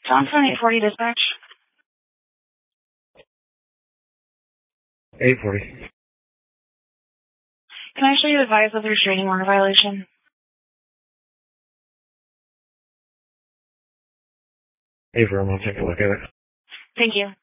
Johnson 840 dispatch. 840. Can I actually advise of the restraining order violation? 840, I'll take a look at it. Thank you.